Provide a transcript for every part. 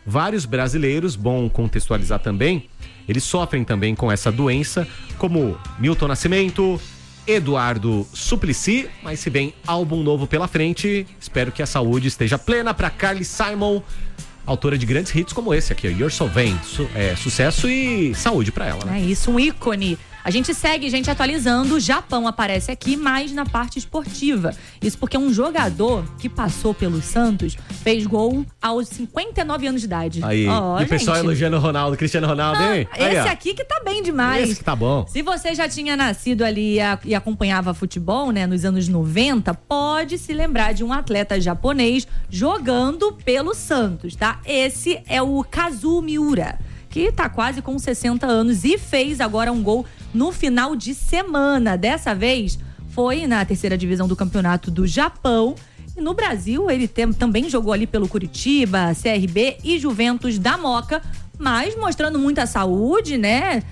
vários brasileiros, bom contextualizar também, eles sofrem também com essa doença, como Milton Nascimento, Eduardo Suplicy, mas se vem álbum novo pela frente, espero que a saúde esteja plena para Carly Simon, autora de grandes hits como esse aqui, You're So Vain. Sucesso e saúde pra ela, né? É isso, um ícone. A gente segue, atualizando. O Japão aparece aqui, mais na parte esportiva. Isso porque um jogador que passou pelo Santos fez gol aos 59 anos de idade. Aí, e o pessoal elogiando o Ronaldo, Cristiano Ronaldo, hein? Esse aqui que tá bem demais. Esse que tá bom. Se você já tinha nascido ali e acompanhava futebol, né, nos anos 90, pode se lembrar de um atleta japonês jogando pelo Santos, tá? Esse é o Kazuo Miura, que tá quase com 60 anos e fez agora um gol no final de semana. Dessa vez foi na terceira divisão do campeonato do Japão. E no Brasil ele também jogou ali pelo Curitiba, CRB e Juventus da Moca, mas mostrando muita saúde, né?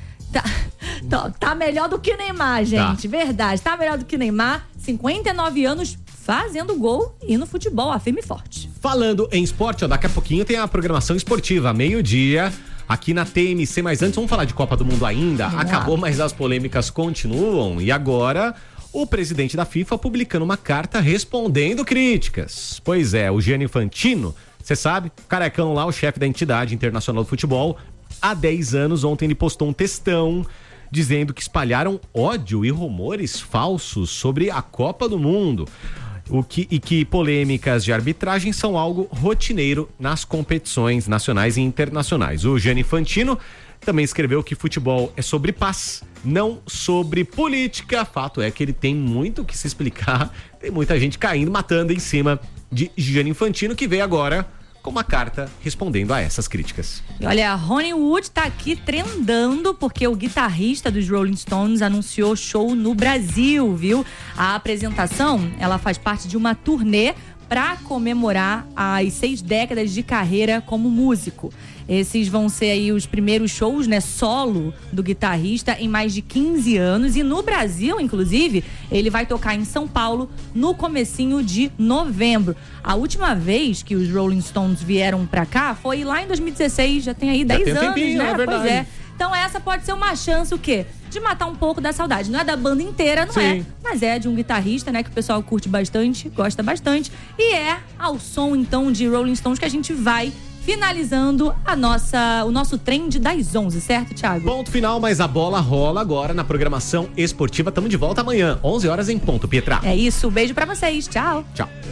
Tá melhor do que Neymar, gente. Tá. Verdade, tá melhor do que Neymar. 59 anos fazendo gol e no futebol, a firme e forte. Falando em esporte, daqui a pouquinho tem a programação esportiva, meio-dia, aqui na TMC, mas antes vamos falar de Copa do Mundo ainda. Acabou, mas as polêmicas continuam e agora o presidente da FIFA publicando uma carta respondendo críticas. Pois é, o Gianni Infantino, você sabe, o carecão lá, o chefe da entidade internacional do futebol, há 10 anos, ontem ele postou um textão dizendo que espalharam ódio e rumores falsos sobre a Copa do Mundo. E que polêmicas de arbitragem são algo rotineiro nas competições nacionais e internacionais. O Gianni Infantino também escreveu que futebol é sobre paz, não sobre política. Fato é que ele tem muito que se explicar. Tem muita gente caindo, matando em cima de Gianni Infantino, que veio agora com uma carta respondendo a essas críticas. E olha, Ronnie Wood tá aqui trendando porque o guitarrista dos Rolling Stones anunciou show no Brasil, viu? A apresentação, ela faz parte de uma turnê para comemorar as 6 décadas de carreira como músico. Esses vão ser aí os primeiros shows, né, solo do guitarrista em mais de 15 anos. E no Brasil, inclusive, ele vai tocar em São Paulo no comecinho de novembro. A última vez que os Rolling Stones vieram pra cá foi lá em 2016, já tem aí 10 anos, tempinho, né? É verdade. Pois é. Então essa pode ser uma chance, o quê? De matar um pouco da saudade. Não é da banda inteira, não é. Mas é de um guitarrista, né? Que o pessoal curte bastante, gosta bastante. E é ao som, então, de Rolling Stones que a gente vai finalizando o nosso trem das 11, certo, Thiago? Ponto final, mas a bola rola agora na programação esportiva. Tamo de volta amanhã, 11 horas em ponto, Pietra. É isso, beijo pra vocês. Tchau. Tchau.